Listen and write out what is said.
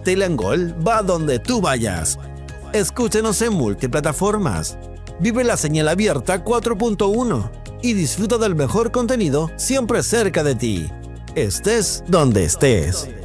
Tele en Gol va donde tú vayas. Escúchenos en multiplataformas. Vive la señal abierta 4.1 y disfruta del mejor contenido siempre cerca de ti. Estés donde estés.